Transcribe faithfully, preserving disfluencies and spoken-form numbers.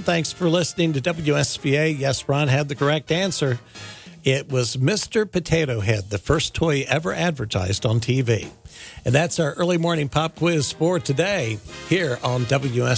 Thanks for listening to W S V A. Yes, Ron had the correct answer. It was Mister Potato Head, the first toy ever advertised on T V. And that's our early morning pop quiz for today here on W S V A.